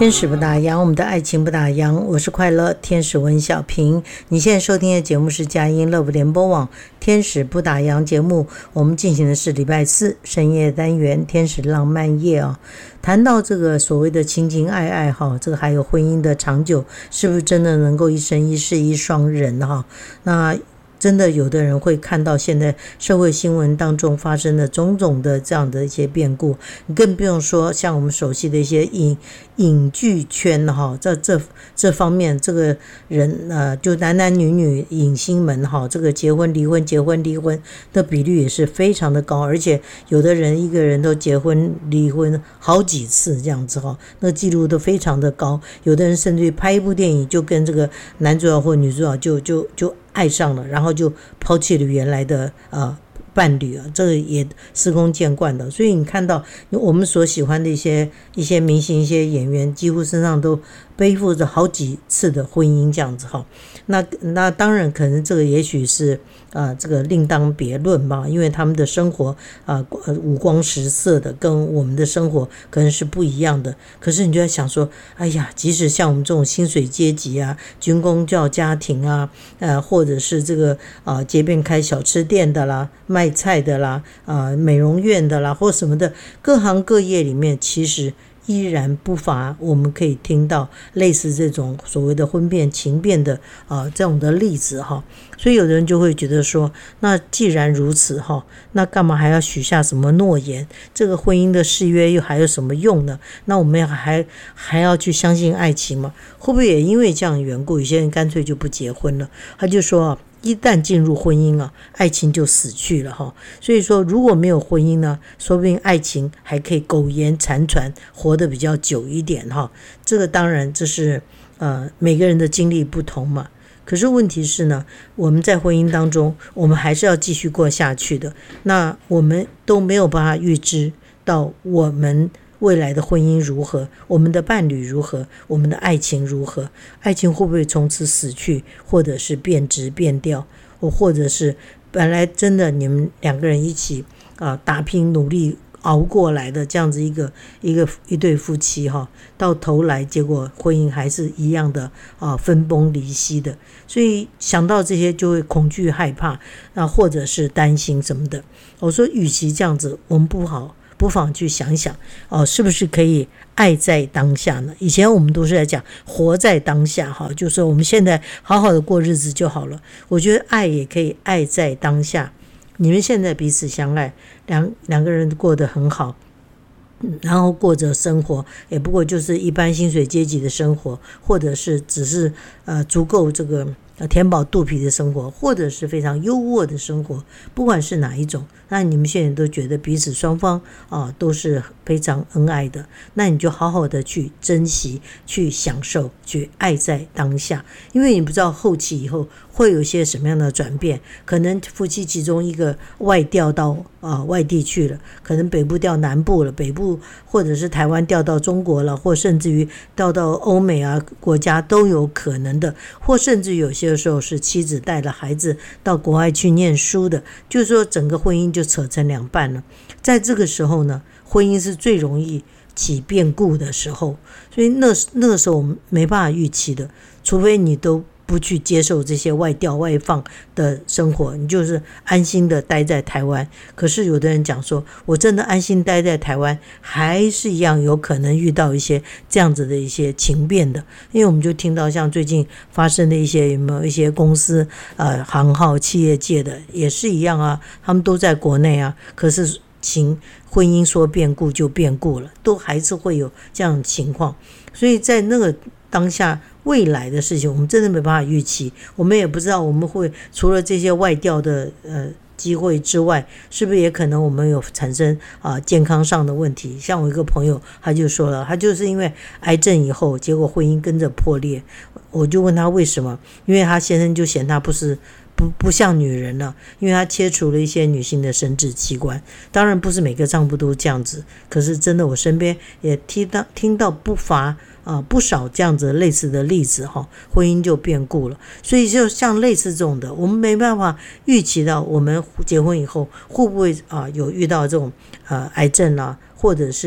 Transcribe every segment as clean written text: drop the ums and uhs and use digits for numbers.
天使不打烊，我们的爱情不打烊。我是快乐天使温小平。你现在收听的节目是佳音乐福联播网天使不打烊节目。我们进行的是礼拜四深夜单元天使浪漫夜啊。谈到这个所谓的情情爱爱哈，这个还有婚姻的长久，是不是真的能够一生一世一双人哈？那真的有的人会看到现在社会新闻当中发生的种种的这样的一些变故，更不用说像我们熟悉的一些影剧圈哈，这方面这个人就男男女女影星们哈，这个结婚离婚的比率也是非常的高，而且有的人一个人都结婚离婚好几次这样子哈，那个记录都非常的高，有的人甚至于拍一部电影就跟这个男主角或女主角就爱上了，然后就抛弃了原来的伴侣啊，这个也司空见惯的。所以你看到我们所喜欢的一些明星、一些演员，几乎身上都背负着好几次的婚姻这样子哈。那当然可能这个也许是这个另当别论吧，因为他们的生活五光十色的，跟我们的生活可能是不一样的。可是你就在想说，哎呀，即使像我们这种薪水阶级啊、军公教家庭啊，或者是这个街边开小吃店的啦、卖菜的啦、美容院的啦或什么的，各行各业里面其实依然不乏我们可以听到类似这种所谓的婚变情变的这种的例子哈。所以有的人就会觉得说，那既然如此哈，那干嘛还要许下什么诺言？这个婚姻的誓约又还有什么用呢？那我们还要去相信爱情吗？会不会也因为这样的缘故，有些人干脆就不结婚了？他就说一旦进入婚姻爱情就死去了哈。所以说如果没有婚姻呢，说不定爱情还可以苟延残喘，活得比较久一点哈。这个当然这是每个人的经历不同嘛。可是问题是呢，我们在婚姻当中，我们还是要继续过下去的。那我们都没有办法预知到我们未来的婚姻如何，我们的伴侣如何，我们的爱情如何，爱情会不会从此死去，或者是变质变掉，或者是本来真的你们两个人一起打拼努力熬过来的这样子一对夫妻哈，到头来结果婚姻还是一样的分崩离析的。所以想到这些就会恐惧害怕或者是担心什么的。我说与其这样子，我们不妨去想想是不是可以爱在当下呢？以前我们都是在讲活在当下哈，就是我们现在好好的过日子就好了。我觉得爱也可以爱在当下。你们现在彼此相爱，两个人过得很好，然后过着生活也不过就是一般薪水阶级的生活，或者是只是足够这个填饱肚皮的生活，或者是非常优渥的生活，不管是哪一种，那你们现在都觉得彼此双方都是非常恩爱的，那你就好好的去珍惜，去享受，去爱在当下。因为你不知道后期以后会有些什么样的转变，可能夫妻其中一个外调到外地去了，可能北部调南部了，北部或者是台湾调到中国了，或甚至于调到欧美国家都有可能的，或甚至有些时候是妻子带了孩子到国外去念书的，就是说整个婚姻就扯成两半了。在这个时候呢，婚姻是最容易起变故的时候，所以那个时候我们没办法预期的，除非你都不去接受这些外调外放的生活，你就是安心的待在台湾。可是有的人讲说，我真的安心待在台湾，还是一样有可能遇到一些这样子的一些情变的。因为我们就听到像最近发生的有没有一些公司行号企业界的也是一样他们都在国内可是婚姻说变故就变故了，都还是会有这样的情况。所以在那个当下未来的事情，我们真的没办法预期，我们也不知道我们会除了这些外调的机会之外，是不是也可能我们有产生健康上的问题。像我一个朋友他就说了，他就是因为癌症以后，结果婚姻跟着破裂。我就问他为什么，因为他先生就嫌他不像女人了，因为他切除了一些女性的生殖器官。当然不是每个丈夫都这样子，可是真的我身边也听到不乏不少这样子类似的例子婚姻就变故了。所以就像类似这种的，我们没办法预期到我们结婚以后会不会有遇到这种癌症或者是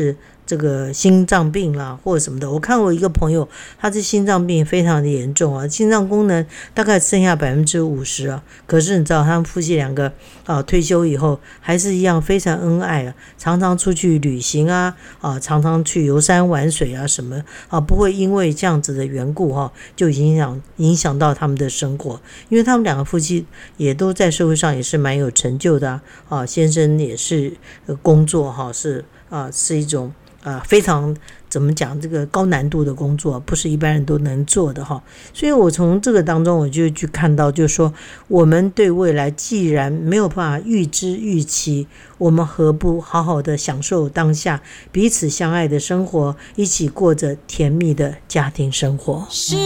这个心脏病啦或者什么的。我看过一个朋友，他的心脏病非常的严重啊，心脏功能大概剩下50%啊。可是你知道他们夫妻两个退休以后还是一样非常恩爱啊，常常出去旅行啊，常常去游山玩水啊什么不会因为这样子的缘故就影响到他们的生活。因为他们两个夫妻也都在社会上也是蛮有成就的先生也是工作是一种非常怎么讲这个高难度的工作，不是一般人都能做的所以我从这个当中我就去看到，就是说我们对未来既然没有办法预知预期，我们何不好好的享受当下彼此相爱的生活，一起过着甜蜜的家庭生活。